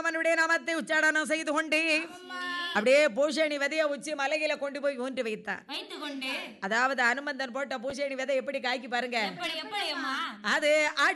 ராமனுடைய நாமத்தை உச்சாடனம் செய்து கொண்டு அப்படியே பூஷணி விதைய உச்சி மலையில கொண்டு போய் ஊன்றி வைத்தார். அதாவது அனுமந்தன் போட்ட பூஷணி விதை எப்படி காய்க்கு பாருங்க. அது